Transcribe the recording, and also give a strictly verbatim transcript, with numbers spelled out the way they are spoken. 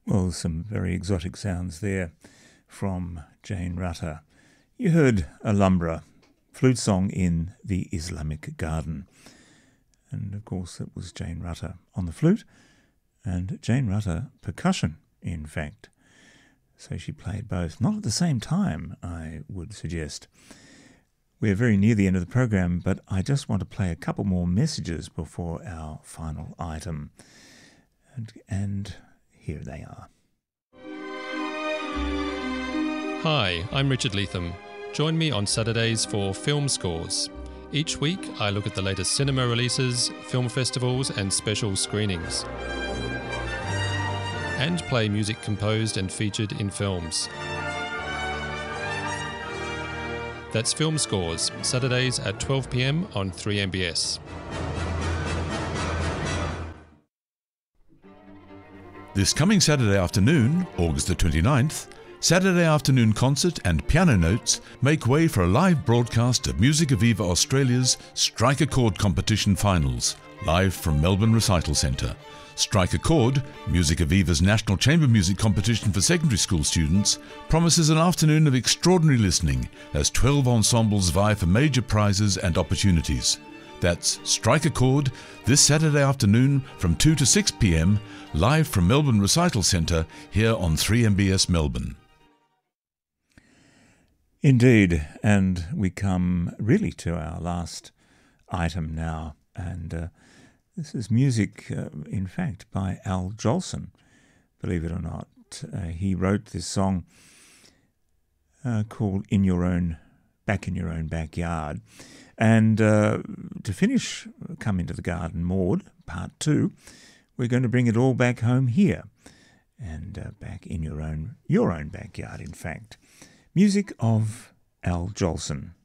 Well, some very exotic sounds there from Jane Rutter. You heard Alhambra, flute song in the Islamic Garden. And of course it was Jane Rutter on the flute and Jane Rutter percussion, in fact. So she played both, not at the same time, I would suggest. We're very near the end of the program, but I just want to play a couple more messages before our final item. And, and here they are. Hi, I'm Richard Leatham. Join me on Saturdays for Film Scores. Each week, I look at the latest cinema releases, film festivals and special screenings. And play music composed and featured in films. That's Film Scores, Saturdays at twelve p m on three M B S. This coming Saturday afternoon, August the twenty-ninth, Saturday afternoon concert and piano notes make way for a live broadcast of Musica Viva Australia's Strike a Chord competition finals, live from Melbourne Recital Centre. Strike a Chord, Musica Viva's national chamber music competition for secondary school students, promises an afternoon of extraordinary listening as twelve ensembles vie for major prizes and opportunities. That's Strike a Chord this Saturday afternoon from two to six p m, live from Melbourne Recital Centre here on three M B S Melbourne. Indeed, and we come really to our last item now, and uh, this is music, uh, in fact, by Al Jolson, believe it or not. Uh, he wrote this song uh, called In Your Own, Back in Your Own Backyard. And uh, to finish Come Into the Garden, Maud, part two, we're going to bring it all back home here, and uh, back in your own, your own backyard, in fact. Music of Al Jolson.